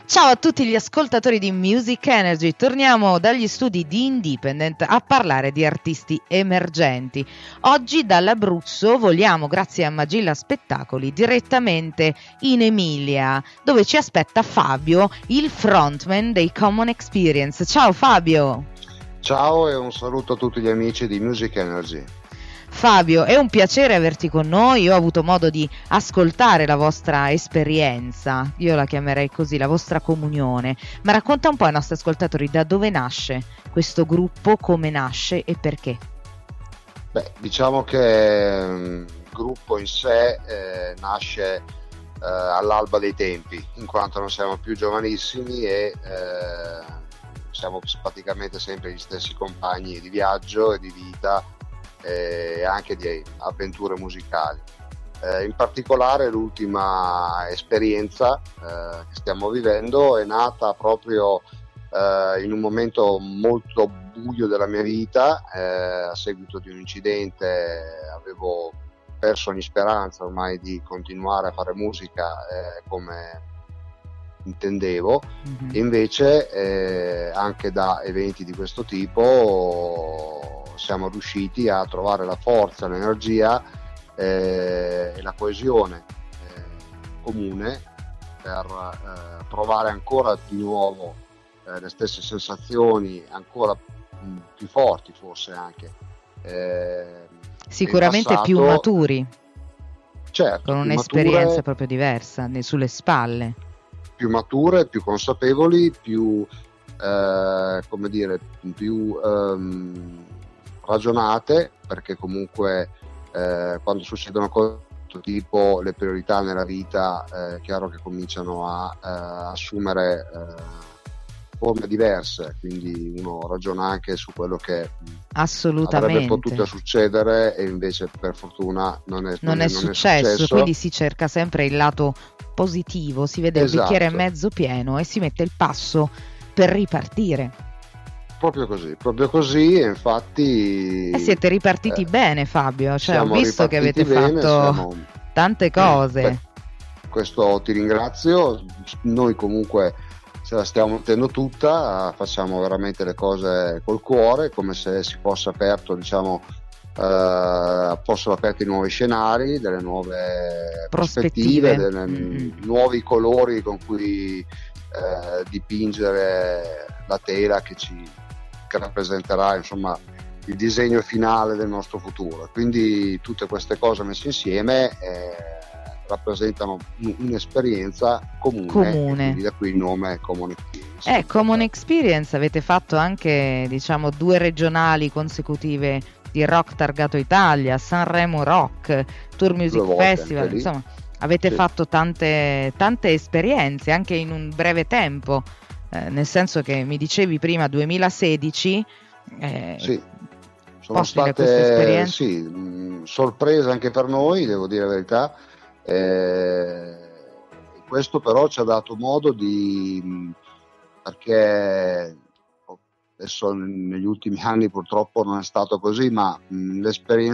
Ciao a tutti gli ascoltatori di Music Energy, torniamo dagli studi di Independent a parlare di artisti emergenti. Oggi dall'Abruzzo voliamo, grazie a Magilla Spettacoli, direttamente in Emilia, dove ci aspetta Fabio, il frontman dei Common Experience. Ciao Fabio! Ciao e un saluto a tutti gli amici di Music Energy. Fabio, è un piacere averti con noi. Io ho avuto modo di ascoltare la vostra esperienza, io la chiamerei così, la vostra comunione. Ma racconta un po' ai nostri ascoltatori da dove nasce questo gruppo, come nasce e perché. Beh, diciamo che il gruppo in sé nasce all'alba dei tempi, in quanto non siamo più giovanissimi e siamo praticamente sempre gli stessi compagni di viaggio e di vita e anche di avventure musicali. In particolare l'ultima esperienza che stiamo vivendo è nata proprio in un momento molto buio della mia vita, a seguito di un incidente avevo perso ogni speranza ormai di continuare a fare musica come intendevo. E invece anche da eventi di questo tipo siamo riusciti a trovare la forza, l'energia e la coesione comune per provare ancora di nuovo le stesse sensazioni, ancora più forti forse anche. Sicuramente passato, più maturi, certo, con più un'esperienza mature, proprio diversa sulle spalle. più mature, più consapevoli, più come dire, più ragionate, perché comunque quando succedono cose di questo tipo le priorità nella vita è chiaro che cominciano a assumere forme diverse, quindi uno ragiona anche su quello che avrebbe potuto succedere e invece per fortuna non è successo. Quindi si cerca sempre il lato positivo, si vede il bicchiere mezzo pieno e si mette il passo per ripartire. Proprio così, e infatti siete ripartiti bene, Fabio, cioè ho visto che avete fatto tante cose. Beh, questo ti ringrazio, noi comunque ce la stiamo mettendo tutta, facciamo veramente le cose col cuore, come se si fosse aperto, diciamo, fossero aperti nuovi scenari, delle nuove prospettive, nuovi colori con cui dipingere la tela che rappresenterà, insomma, il disegno finale del nostro futuro. Quindi tutte queste cose messe insieme rappresentano un'esperienza comune. Quindi da qui il nome Common Experience. Common Experience, avete fatto anche, diciamo, 2 regionali consecutive di Rock Targato Italia, Sanremo Rock, Tour Music Festival, insomma avete fatto tante esperienze anche in un breve tempo, nel senso che mi dicevi prima 2016 sono state sorprese anche per noi, devo dire la verità. Questo però ci ha dato modo perché adesso negli ultimi anni purtroppo non è stato così, ma l'esperienza